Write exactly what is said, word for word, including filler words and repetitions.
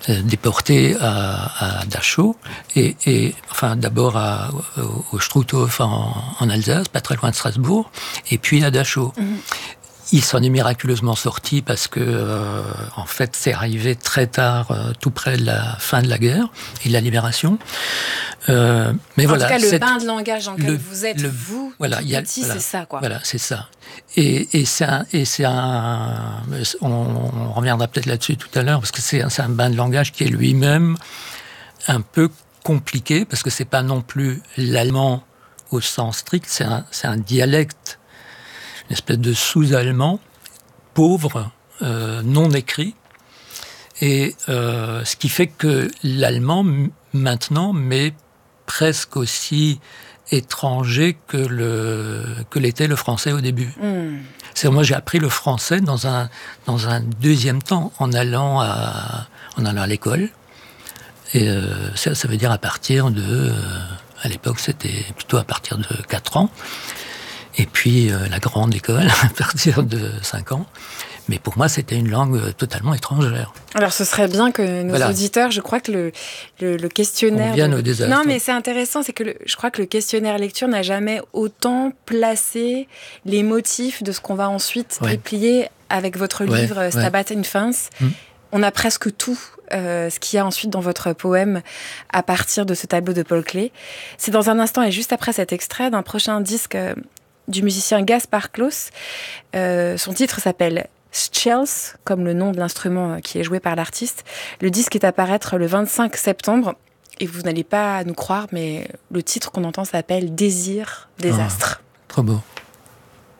déporté à, à Dachau, et, et enfin d'abord à, au, au Struthof en, en Alsace, pas très loin de Strasbourg, et puis à Dachau. Mmh. Il s'en est miraculeusement sorti parce que, euh, en fait, c'est arrivé très tard, euh, tout près de la fin de la guerre et de la libération. Euh, mais en voilà, tout cas, le cette, bain de langage dans lequel vous êtes, le, vous, voilà, tout y a, petit, voilà, c'est ça, quoi. Voilà, c'est ça. Et, et, c'est un, et c'est un... On, on reviendra peut-être là-dessus tout à l'heure, parce que c'est un, c'est un bain de langage qui est lui-même un peu compliqué, parce que c'est pas non plus l'allemand au sens strict, c'est un, c'est un dialecte, une espèce de sous-allemand, pauvre, euh, non écrit, et euh, ce qui fait que l'allemand, maintenant, met presque aussi étranger que, le, que l'était le français au début. Mm. C'est, moi, j'ai appris le français dans un, dans un deuxième temps, en allant à, en allant à l'école. Et euh, ça, ça veut dire à partir de... Euh, à l'époque, c'était plutôt à partir de quatre ans. Et puis, euh, la grande école, à partir de cinq ans. Mais pour moi, c'était une langue totalement étrangère. Alors, ce serait bien que nos voilà. auditeurs, je crois que le, le, le questionnaire... On vient de... au désastre. Non, mais c'est intéressant, c'est que le, je crois que le questionnaire lecture n'a jamais autant placé les motifs de ce qu'on va ensuite ouais. déplier avec votre ouais, livre ouais. Stabat Infans. Hum. On a presque tout euh, ce qu'il y a ensuite dans votre poème à partir de ce tableau de Paul Klee. C'est dans un instant et juste après cet extrait d'un prochain disque euh, du musicien Gaspard Klaus. Euh, son titre s'appelle Schells, comme le nom de l'instrument qui est joué par l'artiste. Le disque est à paraître le vingt-cinq septembre et vous n'allez pas nous croire, mais le titre qu'on entend s'appelle Désir, désastre. Oh, trop beau.